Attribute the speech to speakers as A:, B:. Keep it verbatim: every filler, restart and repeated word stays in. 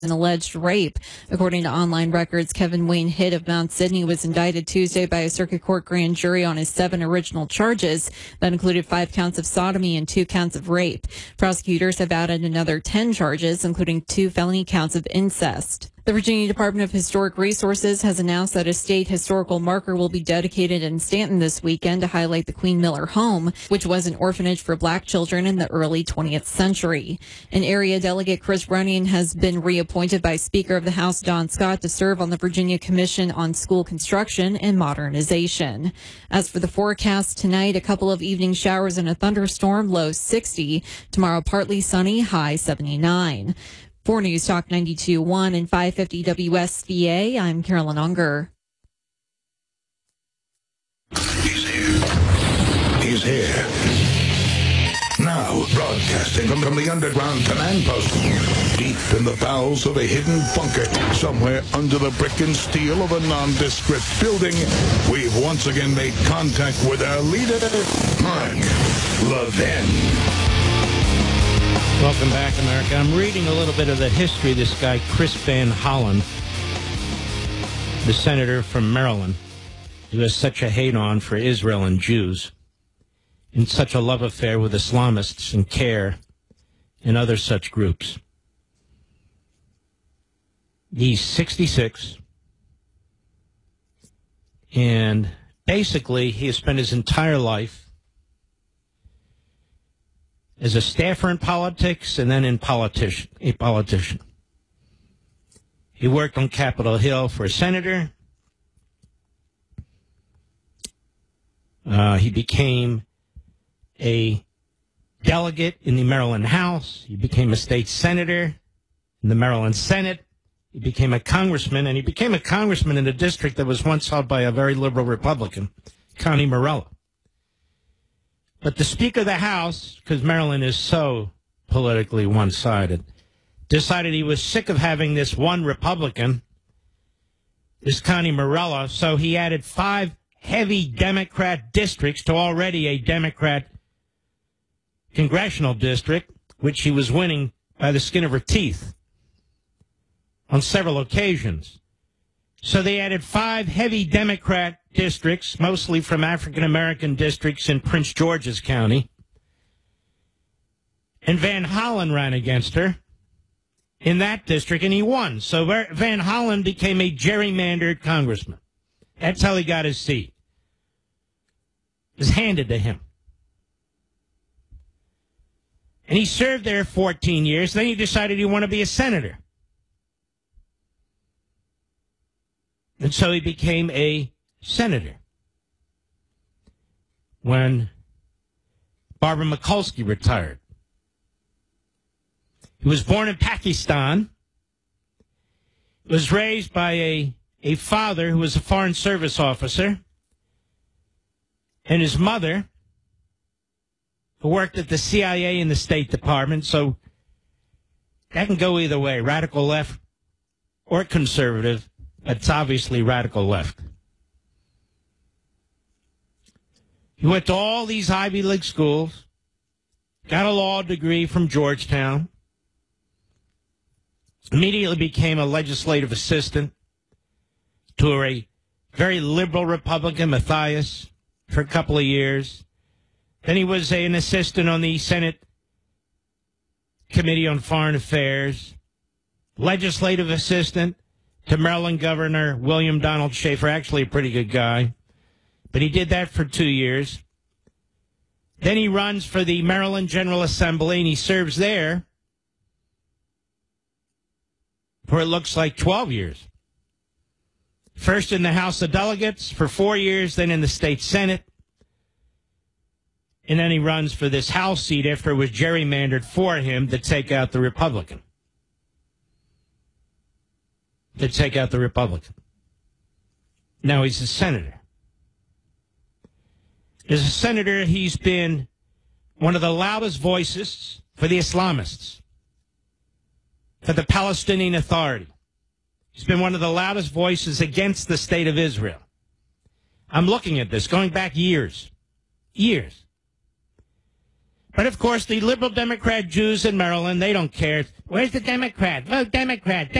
A: an alleged rape. According to online records, Kevin Wayne Hitt of Mount Sidney was indicted Tuesday by a circuit court grand jury on his seven original charges that included five counts of sodomy and two counts of rape. Prosecutors have added another ten charges, including two felony counts of incest. The Virginia Department of Historic Resources has announced that a state historical marker will be dedicated in Stanton this weekend to highlight the Queen Miller home, which was an orphanage for black children in the early twentieth century. An area delegate, Chris Runyon, has been reappointed by Speaker of the House Don Scott to serve on the Virginia Commission on School Construction and Modernization. As for the forecast tonight, a couple of evening showers and a thunderstorm, low sixty. Tomorrow, partly sunny, high seventy-nine. For News Talk ninety-two point one and five fifty W S V A, I'm Carolyn Unger.
B: He's here. He's here. Now, broadcasting from, from the underground command post, deep in the bowels of a hidden bunker, somewhere under the brick and steel of a nondescript building, we've once again made contact with our leader, Mark Levin.
C: Welcome back, America. I'm reading a little bit of the history of this guy, Chris Van Hollen, the senator from Maryland, who has such a hate-on for Israel and Jews, and such a love affair with Islamists and CARE and other such groups. He's sixty-six, and basically he has spent his entire life as a staffer in politics and then in politician, a politician. He worked on Capitol Hill for a senator. Uh, he became a delegate in the Maryland House. He became a state senator in the Maryland Senate. He became a congressman, and he became a congressman in a district that was once held by a very liberal Republican, Connie Morella. But the Speaker of the House, because Maryland is so politically one-sided, decided he was sick of having this one Republican, this Connie Morella, so he added five heavy Democrat districts to already a Democrat congressional district, which he was winning by the skin of her teeth on several occasions. So they added five heavy Democrat districts, mostly from African-American districts in Prince George's County. And Van Hollen ran against her in that district, and he won. So Van Hollen became a gerrymandered congressman. That's how he got his seat. It was handed to him. And he served there fourteen years. Then he decided he wanted to be a senator. And so he became a senator when Barbara Mikulski retired. He was born in Pakistan, was raised by a, a father who was a Foreign Service officer, and his mother, who worked at the C I A and the State Department, so that can go either way, radical left or conservative. It's obviously radical left. He went to all these Ivy League schools, got a law degree from Georgetown, immediately became a legislative assistant to a very liberal Republican, Mathias, for a couple of years. Then he was an assistant on the Senate Committee on Foreign Affairs, legislative assistant to Maryland Governor William Donald Schaefer, actually a pretty good guy. But he did that for two years. Then he runs for the Maryland General Assembly, and he serves there for it looks like twelve years. First in the House of Delegates for four years, then in the State Senate. And then he runs for this House seat after it was gerrymandered for him to take out the Republican. To take out the Republican. Now he's a senator. As a senator, he's been one of the loudest voices for the Islamists, for the Palestinian Authority. He's been one of the loudest voices against the state of Israel. I'm looking at this, going back years. Years. But, of course, the liberal Democrat Jews in Maryland, they don't care. Where's the Democrat? Vote Democrat.